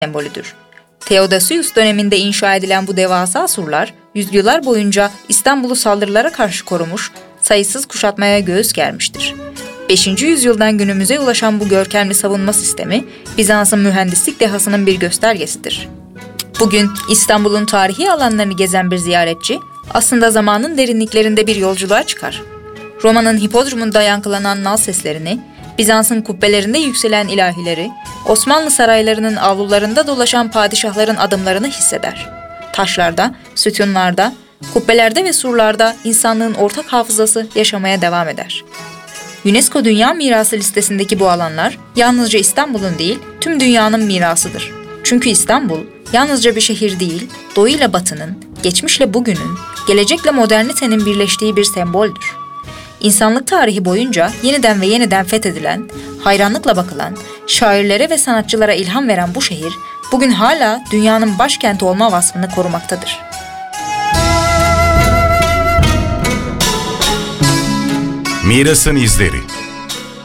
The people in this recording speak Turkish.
sembolüdür. Theodosius döneminde inşa edilen bu devasa surlar, yüzyıllar boyunca İstanbul'u saldırılara karşı korumuş, sayısız kuşatmaya göğüs germiştir. 5. yüzyıldan günümüze ulaşan bu görkemli savunma sistemi, Bizans'ın mühendislik dehasının bir göstergesidir. Bugün İstanbul'un tarihi alanlarını gezen bir ziyaretçi, aslında zamanın derinliklerinde bir yolculuğa çıkar. Roma'nın hipodromunda yankılanan nal seslerini, Bizans'ın kubbelerinde yükselen ilahileri, Osmanlı saraylarının avlularında dolaşan padişahların adımlarını hisseder. Taşlarda, sütunlarda, kubbelerde ve surlarda insanlığın ortak hafızası yaşamaya devam eder. UNESCO Dünya Mirası listesindeki bu alanlar yalnızca İstanbul'un değil, tüm dünyanın mirasıdır. Çünkü İstanbul yalnızca bir şehir değil, Doğu ile Batı'nın, geçmişle bugünün, gelecekle modernitenin birleştiği bir semboldür. İnsanlık tarihi boyunca yeniden ve yeniden fethedilen, hayranlıkla bakılan, şairlere ve sanatçılara ilham veren bu şehir, bugün hala dünyanın başkenti olma vasfını korumaktadır. Mirasın izleri.